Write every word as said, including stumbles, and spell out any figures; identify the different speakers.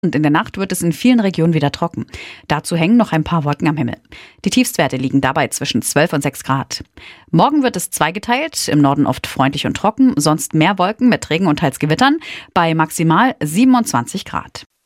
Speaker 1: Und in der Nacht wird es in vielen Regionen wieder trocken. Dazu hängen noch ein paar Wolken am Himmel. Die Tiefstwerte liegen dabei zwischen zwölf und sechs Grad. Morgen wird es zweigeteilt, im Norden oft freundlich und trocken, sonst mehr Wolken mit Regen und teils Gewittern bei maximal siebenundzwanzig Grad.